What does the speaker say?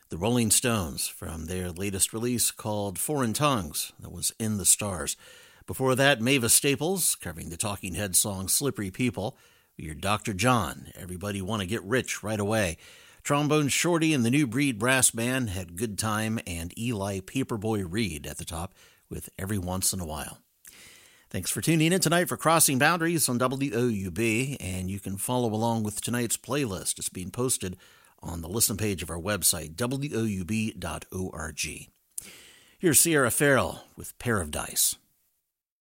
The Rolling Stones from their latest release called Foreign Tongues, that was In the Stars. Before that, Mavis Staples covering the Talking Heads song Slippery People. Your Dr. John, Everybody Want to Get Rich Right Away. Trombone Shorty and the New Breed Brass Band had Good Time, and Eli Paperboy Reed at the top with Every Once in a While. Thanks for tuning in tonight for Crossing Boundaries on WOUB, and you can follow along with tonight's playlist. It's being posted on the listen page of our website, woub.org. Here's Sierra Farrell with Pair of Dice.